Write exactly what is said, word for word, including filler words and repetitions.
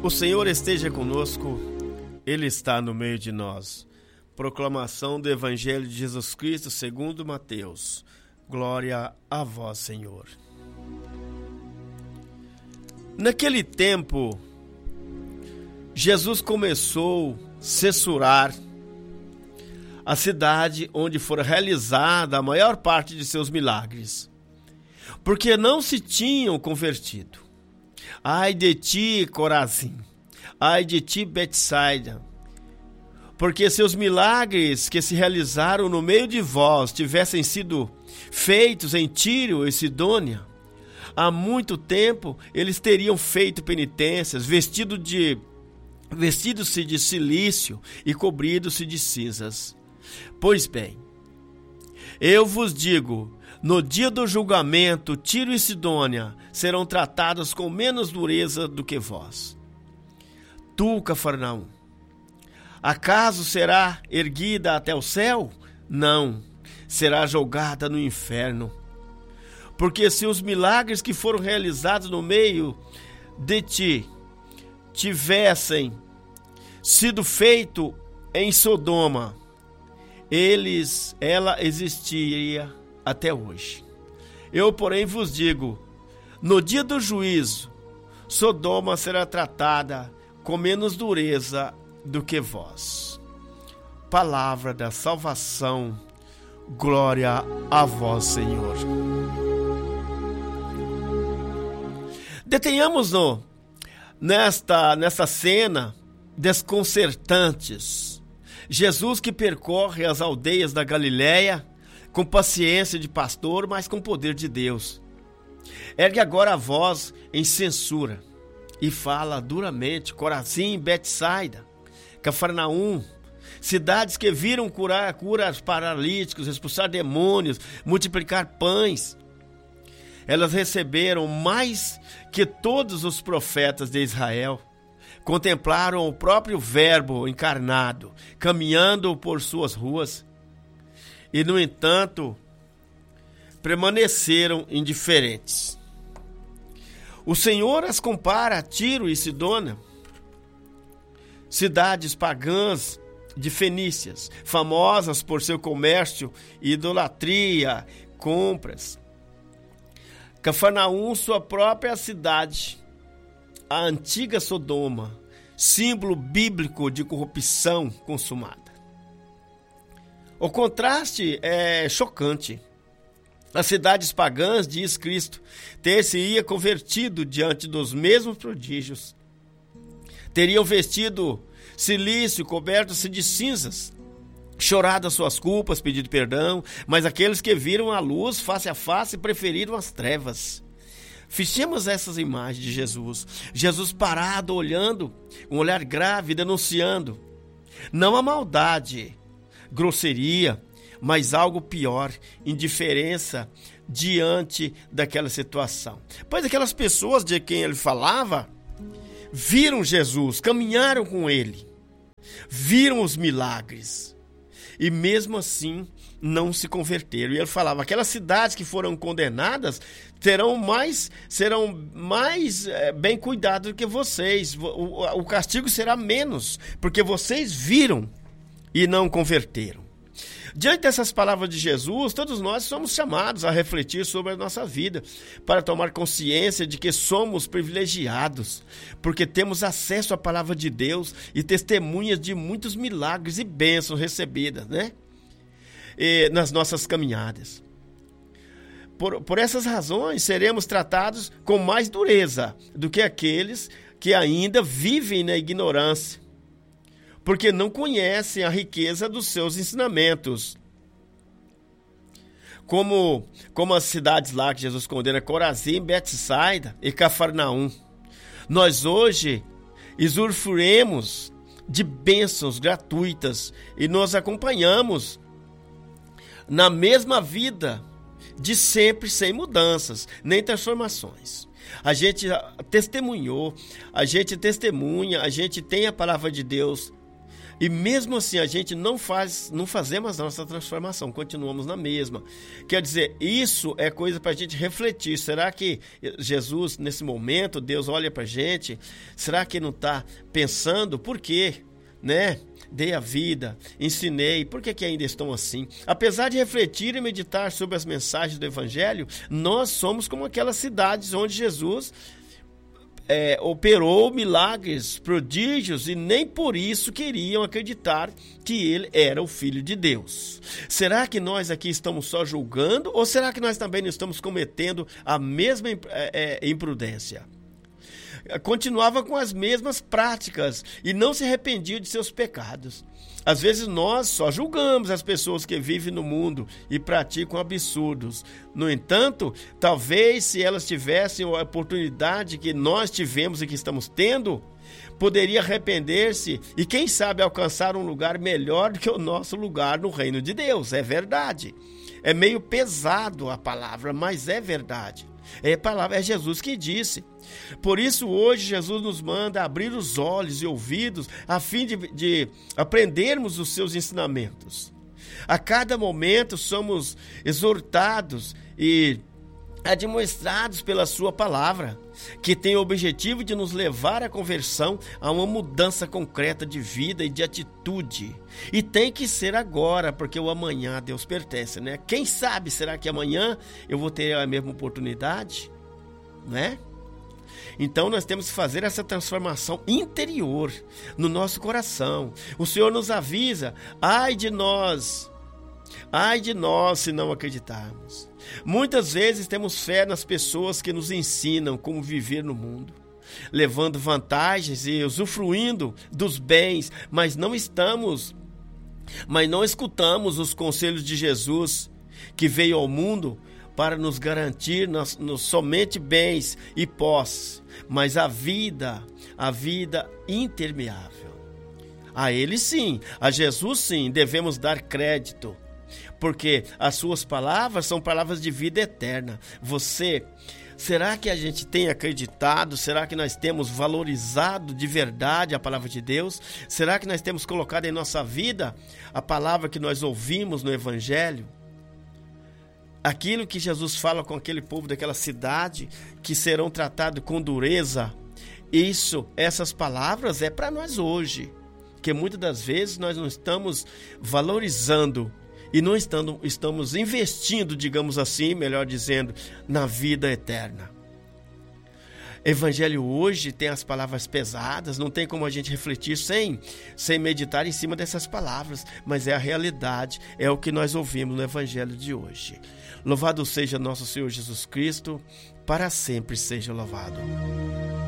O Senhor esteja conosco, Ele está no meio de nós. Proclamação do Evangelho de Jesus Cristo segundo Mateus. Glória a vós, Senhor. Naquele tempo, Jesus começou a censurar a cidade onde fora realizada a maior parte de seus milagres, porque não se tinham convertido. Ai de ti, Corazim! Ai de ti, Betsaida! Porque se os milagres que se realizaram no meio de vós tivessem sido feitos em Tiro e Sidônia, há muito tempo eles teriam feito penitências, vestido de, vestidos-se de cilício e cobridos-se de cinzas. Pois bem, eu vos digo, no dia do julgamento, Tiro e Sidônia serão tratados com menos dureza do que vós. Tu, Cafarnaum, acaso será erguida até o céu? Não, será jogada no inferno. Porque se os milagres que foram realizados no meio de ti tivessem sido feitos em Sodoma, eles, ela existiria até hoje. Eu, porém, vos digo, no dia do juízo, Sodoma será tratada com menos dureza do que vós. Palavra da salvação, glória a vós, Senhor. Detenhamos-nos nesta, nesta cena desconcertantes. Jesus que percorre as aldeias da Galileia com paciência de pastor, mas com poder de Deus. Ergue agora a voz em censura e fala duramente: Corazim, Betsaida, Cafarnaum, cidades que viram curar, curar paralíticos, expulsar demônios, multiplicar pães. Elas receberam mais que todos os profetas de Israel. Contemplaram o próprio Verbo encarnado, caminhando por suas ruas. E, no entanto, permaneceram indiferentes. O Senhor as compara a Tiro e Sidônia, cidades pagãs de Fenícias, famosas por seu comércio, idolatria, compras. Cafarnaum, sua própria cidade, a antiga Sodoma, símbolo bíblico de corrupção consumada. O contraste é chocante. As cidades pagãs, diz Cristo, ter-se-ia convertido diante dos mesmos prodígios. Teriam vestido cilício, coberto-se de cinzas, chorado as suas culpas, pedido perdão, mas aqueles que viram a luz face a face preferiram as trevas. Fixemos essas imagens de Jesus. Jesus parado, olhando, um olhar grave, denunciando. Não a maldade, grosseria, mas algo pior, indiferença diante daquela situação. Pois aquelas pessoas de quem ele falava viram Jesus, caminharam com ele, viram os milagres e mesmo assim não se converteram. E ele falava: aquelas cidades que foram condenadas terão mais, serão mais é, bem cuidadas do que vocês. O, o, o castigo será menos, porque vocês viram e não converteram. Diante dessas palavras de Jesus, todos nós somos chamados a refletir sobre a nossa vida, para tomar consciência de que somos privilegiados, porque temos acesso à palavra de Deus e testemunhas de muitos milagres e bênçãos recebidas, né? E nas nossas caminhadas. Por, por essas razões, seremos tratados com mais dureza do que aqueles que ainda vivem na ignorância, porque não conhecem a riqueza dos seus ensinamentos. Como, como as cidades lá que Jesus condena, Corazim, Betsaida e Cafarnaum. Nós hoje usufruímos de bênçãos gratuitas e nos acompanhamos na mesma vida de sempre, sem mudanças, nem transformações. A gente testemunhou, a gente testemunha, a gente tem a palavra de Deus E mesmo assim a gente não faz, não fazemos a nossa transformação, continuamos na mesma. Quer dizer, isso é coisa para a gente refletir. Será que Jesus, nesse momento, Deus olha para a gente, será que não está pensando por quê? Né? Dei a vida, ensinei, por que que ainda estão assim? Apesar de refletir e meditar sobre as mensagens do Evangelho, nós somos como aquelas cidades onde Jesus é, operou milagres, prodígios, e nem por isso queriam acreditar que ele era o Filho de Deus. Será que nós aqui estamos só julgando, ou será que nós também não estamos cometendo a mesma é, é, imprudência? Continuava com as mesmas práticas e não se arrependia de seus pecados. Às vezes nós só julgamos as pessoas que vivem no mundo e praticam absurdos. No entanto, talvez se elas tivessem a oportunidade que nós tivemos e que estamos tendo, poderia arrepender-se e quem sabe alcançar um lugar melhor do que o nosso lugar no reino de Deus. É verdade. É meio pesado a palavra, mas é verdade. É a palavra, é Jesus que disse. Por isso hoje Jesus nos manda abrir os olhos e ouvidos a fim de, de aprendermos os seus ensinamentos. A cada momento somos exortados e admoestados pela sua palavra, que tem o objetivo de nos levar à conversão, a uma mudança concreta de vida e de atitude. E tem que ser agora, porque o amanhã a Deus pertence, né? Quem sabe, será que amanhã eu vou ter a mesma oportunidade? Né? Então nós temos que fazer essa transformação interior no nosso coração. O Senhor nos avisa, ai de nós, ai de nós se não acreditarmos. Muitas vezes temos fé nas pessoas que nos ensinam como viver no mundo, levando vantagens e usufruindo dos bens, mas não estamos, mas não escutamos os conselhos de Jesus, que veio ao mundo para nos garantir nos, nos somente bens e posses, mas a vida, a vida interminável. A Ele sim, a Jesus sim, devemos dar crédito, porque as suas palavras são palavras de vida eterna. Você, será que a gente tem acreditado? Será que nós temos valorizado de verdade a palavra de Deus? Será que nós temos colocado em nossa vida a palavra que nós ouvimos no Evangelho? Aquilo que Jesus fala com aquele povo daquela cidade, que serão tratados com dureza, isso, essas palavras é para nós hoje, que muitas das vezes nós não estamos valorizando e não estamos, estamos investindo, digamos assim, melhor dizendo, na vida eterna. Evangelho hoje tem as palavras pesadas, não tem como a gente refletir sem, sem meditar em cima dessas palavras, mas é a realidade, é o que nós ouvimos no Evangelho de hoje. Louvado seja nosso Senhor Jesus Cristo, para sempre seja louvado.